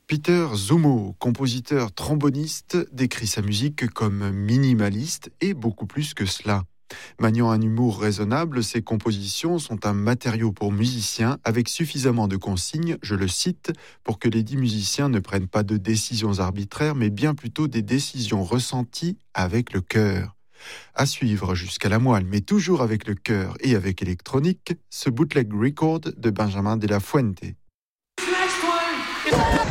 Peter Zumo, compositeur tromboniste, décrit sa musique comme minimaliste et beaucoup plus que cela. Maniant un humour raisonnable, ses compositions sont un matériau pour musiciens avec suffisamment de consignes, je le cite, pour que les 10 musiciens ne prennent pas de décisions arbitraires, mais bien plutôt des décisions ressenties avec le cœur. À suivre jusqu'à la moelle, mais toujours avec le cœur et avec électronique, ce bootleg record de Benjamin de la Fuente.